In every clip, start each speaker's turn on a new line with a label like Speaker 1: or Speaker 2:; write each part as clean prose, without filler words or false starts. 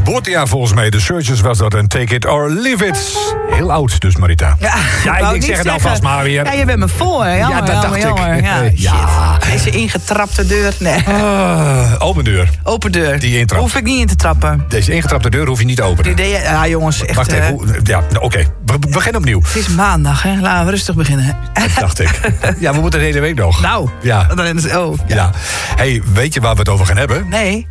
Speaker 1: geboortejaar volgens mij. De Searchers was dat en Take It or Leave It. Heel oud dus, Marita.
Speaker 2: Ja,
Speaker 1: ik zeg het alvast maar weer.
Speaker 2: Ja, je bent me voor.
Speaker 1: Ja, dat dacht ik.
Speaker 2: Ja. Deze ingetrapte deur. Nee.
Speaker 1: Open deur.
Speaker 2: Open deur.
Speaker 1: Die intrap.
Speaker 2: Hoef ik niet in te trappen.
Speaker 1: Deze ingetrapte deur hoef je niet te openen.
Speaker 2: Ja, jongens. Echt,
Speaker 1: Wacht even. Oké. We beginnen opnieuw.
Speaker 2: Het is maandag, hè? Laten we rustig beginnen.
Speaker 1: Dat dacht ik. Ja, we moeten de hele week nog.
Speaker 2: Nou.
Speaker 1: Ja.
Speaker 2: Ja.
Speaker 1: Hey, weet je waar we het over gaan hebben?
Speaker 2: Nee.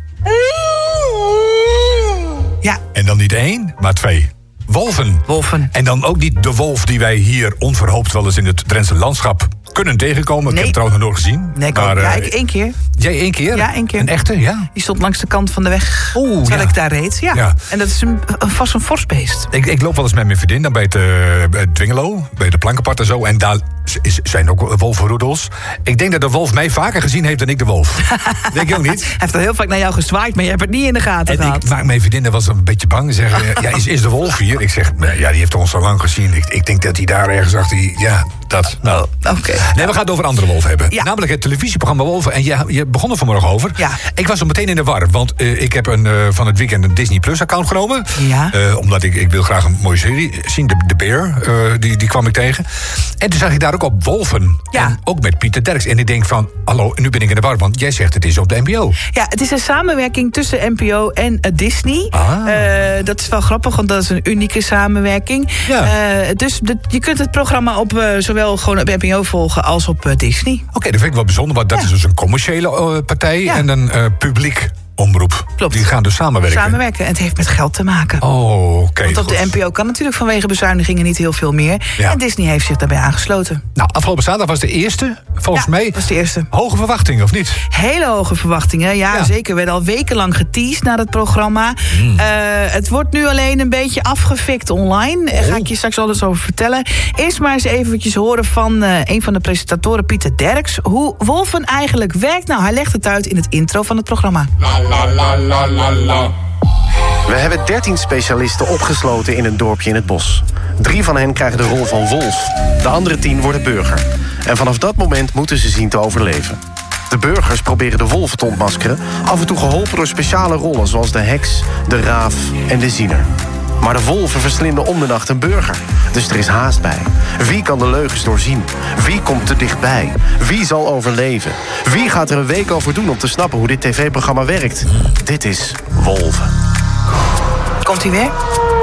Speaker 2: Ja.
Speaker 1: En dan niet 1, maar 2. Wolven. En dan ook niet de wolf die wij hier onverhoopt wel eens in het Drentse landschap kunnen tegenkomen. Nee. Ik heb het trouwens nog nooit gezien.
Speaker 2: Nee, ik 1 keer.
Speaker 1: Jij 1 keer?
Speaker 2: Ja, 1 keer.
Speaker 1: Een echte, ja?
Speaker 2: Die stond langs de kant van de weg. Terwijl ik daar reed. Ja. En dat is vast een fors beest.
Speaker 1: Ik loop wel eens met mijn vriendin dan bij het Dwingelo, bij de Plankenpart en zo. En daar zijn ook wolvenroedels. Ik denk dat de wolf mij vaker gezien heeft dan ik de wolf. Denk je ook niet?
Speaker 2: Hij heeft al heel vaak naar jou gezwaaid, maar je hebt het niet in de gaten gehad.
Speaker 1: Ik maak mijn vriendin was een beetje bang. Zeggen, is de wolf hier? Ik zeg, ja, die heeft ons al lang gezien. Ik denk dat hij daar ergens achter... Ja, dat. Nou.
Speaker 2: Oké.
Speaker 1: Nee, we gaan het over andere wolven hebben.
Speaker 2: Ja.
Speaker 1: Namelijk het televisieprogramma Wolven. En je begon er vanmorgen over.
Speaker 2: Ja.
Speaker 1: Ik was er meteen in de war. Want ik heb van het weekend een Disney Plus account genomen.
Speaker 2: Ja.
Speaker 1: Omdat ik wil graag een mooie serie zien. De Bear, die kwam ik tegen. En toen zag ik daar ook op Wolven.
Speaker 2: Ja.
Speaker 1: En ook met Pieter Derks. En ik denk van, hallo, nu ben ik in de war. Want jij zegt het is op de NPO.
Speaker 2: Ja, het is een samenwerking tussen NPO en Disney. Dat is wel grappig, want dat is een unieke samenwerking.
Speaker 1: Ja.
Speaker 2: Dus je kunt het programma op zowel gewoon op NPO volgen als op Disney.
Speaker 1: Oké, dat vind ik wel bijzonder. Want dat is dus een commerciële partij en een publiek omroep.
Speaker 2: Klopt.
Speaker 1: Die gaan dus samenwerken.
Speaker 2: En het heeft met geld te maken.
Speaker 1: Oh, oké.
Speaker 2: Want op de NPO kan natuurlijk vanwege bezuinigingen niet heel veel meer.
Speaker 1: Ja.
Speaker 2: En Disney heeft zich daarbij aangesloten.
Speaker 1: Nou, afgelopen zaterdag was de eerste, volgens mij.
Speaker 2: was de eerste.
Speaker 1: Hoge verwachtingen, of niet?
Speaker 2: Hele hoge verwachtingen, ja. Zeker. We werden al wekenlang geteased naar het programma. Het wordt nu alleen een beetje afgefikt online. Daar ga ik je straks alles over vertellen. Eerst maar eens eventjes horen van een van de presentatoren, Pieter Derks, hoe Wolven eigenlijk werkt. Nou, hij legt het uit in het intro van het programma.
Speaker 3: We hebben 13 specialisten opgesloten in een dorpje in het bos. 3 van hen krijgen de rol van wolf. De andere 10 worden burger. En vanaf dat moment moeten ze zien te overleven. De burgers proberen de wolven te ontmaskeren, af en toe geholpen door speciale rollen zoals de heks, de raaf en de ziener. Maar de wolven verslinden om de nacht een burger. Dus er is haast bij. Wie kan de leugens doorzien? Wie komt te dichtbij? Wie zal overleven? Wie gaat er een week over doen om te snappen hoe dit tv-programma werkt? Dit is Wolven.
Speaker 2: Komt hij weer?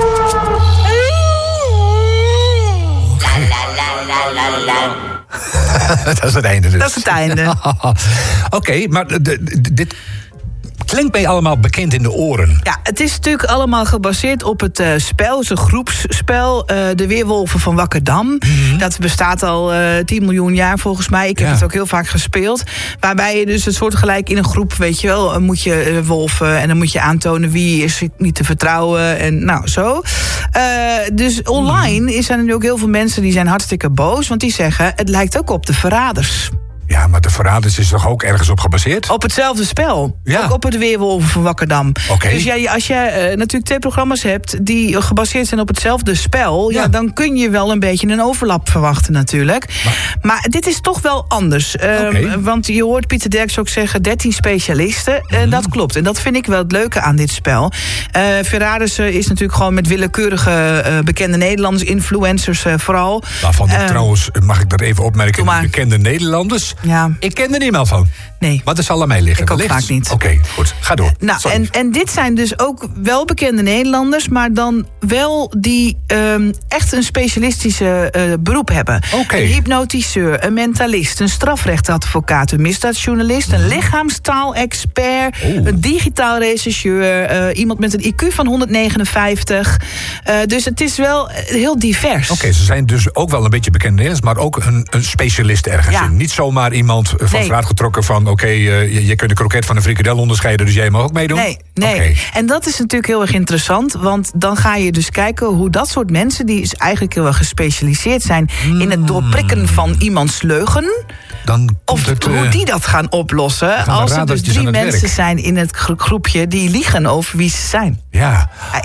Speaker 1: Dat is het einde dus.
Speaker 2: Dat is het einde.
Speaker 1: Oké, maar dit klinkt mij allemaal bekend in de oren.
Speaker 2: Ja, het is natuurlijk allemaal gebaseerd op het spel. Het is een groepsspel, De Weerwolven van Wakkerdam. Dat bestaat al 10 miljoen jaar volgens mij. Ik heb het ook heel vaak gespeeld. Waarbij je dus het soortgelijk in een groep, weet je wel, moet je wolven en dan moet je aantonen wie is niet te vertrouwen en nou zo. Dus online zijn er nu ook heel veel mensen die zijn hartstikke boos, want die zeggen het lijkt ook op de Verraders.
Speaker 1: Ja, maar de Verraders is toch ook ergens op gebaseerd?
Speaker 2: Op hetzelfde spel.
Speaker 1: Ja.
Speaker 2: Ook op het Weerwolven van Wakkerdam.
Speaker 1: Oké.
Speaker 2: Dus als je natuurlijk 2 programma's hebt die gebaseerd zijn op hetzelfde spel, dan kun je wel een beetje een overlap verwachten natuurlijk. Maar dit is toch wel anders. Want je hoort Pieter Derks ook zeggen 13 specialisten. Dat klopt. En dat vind ik wel het leuke aan dit spel. Verraders is natuurlijk gewoon met willekeurige bekende Nederlanders, influencers vooral.
Speaker 1: Waarvan trouwens, mag ik dat even opmerken, bekende Nederlanders?
Speaker 2: Ja.
Speaker 1: Ik ken er niemand van.
Speaker 2: Nee.
Speaker 1: Maar dat zal aan mij liggen.
Speaker 2: Ik ook vaak niet.
Speaker 1: Oké, goed. Ga door.
Speaker 2: Nou, en dit zijn dus ook wel bekende Nederlanders, maar dan wel die echt een specialistische beroep hebben.
Speaker 1: Oké.
Speaker 2: Een hypnotiseur, een mentalist, een strafrechtadvocaat, een misdaadjournalist, een lichaamstaalexpert, een digitaal rechercheur, iemand met een IQ van 159. Dus het is wel heel divers.
Speaker 1: Oké, ze zijn dus ook wel een beetje bekende Nederlanders, maar ook een specialist ergens in. Niet zomaar iemand van straat getrokken van je kunt de kroket van een frikadel onderscheiden, dus jij mag ook meedoen?
Speaker 2: Nee.
Speaker 1: Okay.
Speaker 2: En dat is natuurlijk heel erg interessant, want dan ga je dus kijken hoe dat soort mensen, die dus eigenlijk heel erg gespecialiseerd zijn in het doorprikken van iemands leugen,
Speaker 1: dan
Speaker 2: of hoe die dat gaan oplossen als er dus 3 mensen zijn in het groepje die liegen over wie ze zijn.
Speaker 1: Ja.